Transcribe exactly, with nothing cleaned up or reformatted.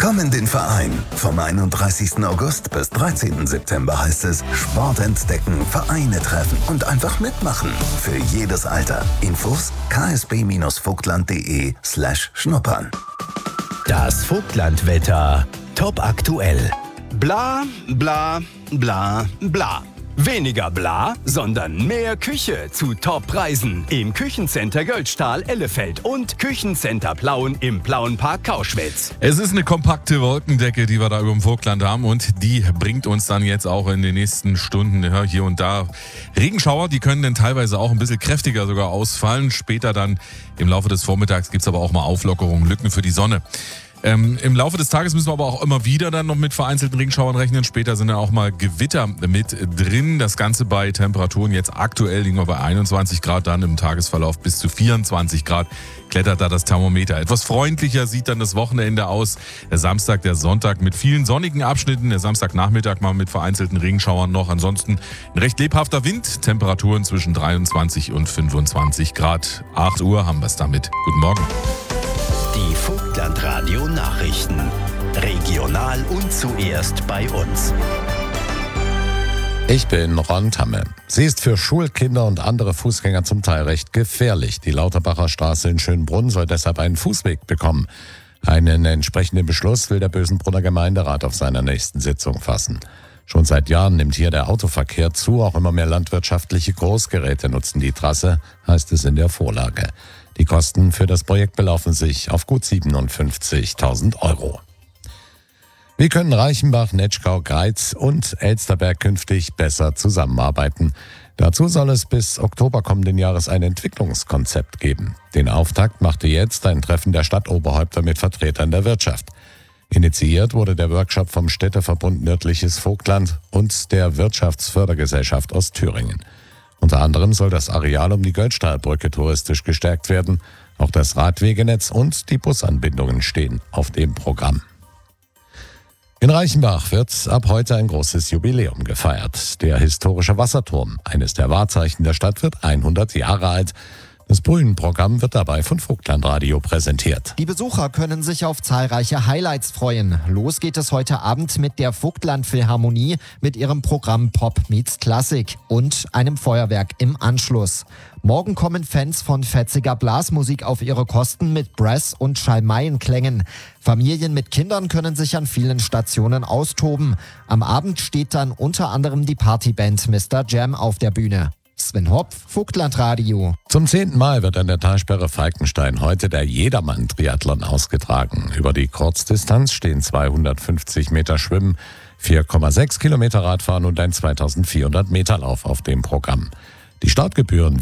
Komm in den Verein. Vom einunddreißigsten August bis dreizehnten September heißt es Sport entdecken, Vereine treffen und einfach mitmachen. Für jedes Alter. Infos ksb-vogtland.de slash schnuppern. Das Vogtlandwetter. Top aktuell. Bla, bla, bla, bla. Weniger bla, sondern mehr Küche zu Top-Preisen im Küchencenter Göldstahl-Ellefeld und Küchencenter Plauen im Plauenpark Kauschwitz. Es ist eine kompakte Wolkendecke, die wir da über dem Vogtland haben, und die bringt uns dann jetzt auch in den nächsten Stunden ja, hier und da Regenschauer. Die können dann teilweise auch ein bisschen kräftiger sogar ausfallen. Später dann im Laufe des Vormittags gibt es aber auch mal Auflockerungen, Lücken für die Sonne. Ähm, Im Laufe des Tages müssen wir aber auch immer wieder dann noch mit vereinzelten Regenschauern rechnen. Später sind dann auch mal Gewitter mit drin. Das Ganze bei Temperaturen jetzt aktuell liegen wir bei einundzwanzig Grad, dann im Tagesverlauf bis zu vierundzwanzig Grad klettert da das Thermometer. Etwas freundlicher sieht dann das Wochenende aus. Der Samstag, der Sonntag mit vielen sonnigen Abschnitten. Der Samstagnachmittag mal mit vereinzelten Regenschauern noch. Ansonsten ein recht lebhafter Wind. Temperaturen zwischen dreiundzwanzig und fünfundzwanzig Grad. acht Uhr haben wir es damit. Guten Morgen. Die Vogtlandradio Nachrichten. Regional und zuerst bei uns. Ich bin Ron Tamme. Sie ist für Schulkinder und andere Fußgänger zum Teil recht gefährlich. Die Lauterbacher Straße in Schönbrunn soll deshalb einen Fußweg bekommen. Einen entsprechenden Beschluss will der Bösenbrunner Gemeinderat auf seiner nächsten Sitzung fassen. Schon seit Jahren nimmt hier der Autoverkehr zu. Auch immer mehr landwirtschaftliche Großgeräte nutzen die Trasse, heißt es in der Vorlage. Die Kosten für das Projekt belaufen sich auf gut siebenundfünfzigtausend Euro. Wie können Reichenbach, Netschkau, Greiz und Elsterberg künftig besser zusammenarbeiten? Dazu soll es bis Oktober kommenden Jahres ein Entwicklungskonzept geben. Den Auftakt machte jetzt ein Treffen der Stadtoberhäupter mit Vertretern der Wirtschaft. Initiiert wurde der Workshop vom Städteverbund Nördliches Vogtland und der Wirtschaftsfördergesellschaft Ostthüringen. Unter anderem soll das Areal um die Göldstahlbrücke touristisch gestärkt werden. Auch das Radwegenetz und die Busanbindungen stehen auf dem Programm. In Reichenbach wird ab heute ein großes Jubiläum gefeiert. Der historische Wasserturm, eines der Wahrzeichen der Stadt, wird hundert Jahre alt. Das Bühnenprogramm wird dabei von Vogtlandradio präsentiert. Die Besucher können sich auf zahlreiche Highlights freuen. Los geht es heute Abend mit der Vogtland-Philharmonie mit ihrem Programm Pop meets Klassik und einem Feuerwerk im Anschluss. Morgen kommen Fans von fetziger Blasmusik auf ihre Kosten mit Brass- und Schalmeienklängen. Familien mit Kindern können sich an vielen Stationen austoben. Am Abend steht dann unter anderem die Partyband Mister Jam auf der Bühne. Sven Hopf, Vogtlandradio. Zum zehnten Mal wird an der Talsperre Falkenstein heute der Jedermann-Triathlon ausgetragen. Über die Kurzdistanz stehen zweihundertfünfzig Meter Schwimmen, vier Komma sechs Kilometer Radfahren und ein zweitausendvierhundert Meter Lauf auf dem Programm. Die Startgebühren